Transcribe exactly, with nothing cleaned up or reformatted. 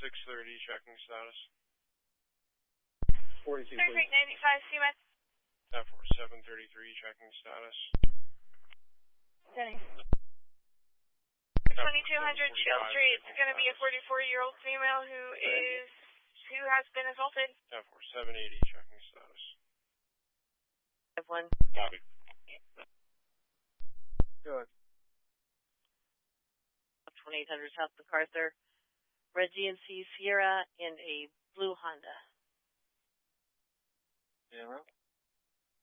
six thirty, checking status. forty-two, Perfect, ninety-five, C M S. ten four, seven thirty-three, checking status. Setting. twenty-two hundred Shell Street. It's going to be a forty-four-year-old female who is who has been assaulted. ten four, seven eighty, checking status. five one. Copy. Good. twenty-eight hundred South MacArthur. Red G M C Sierra and a blue Honda. Yeah, well.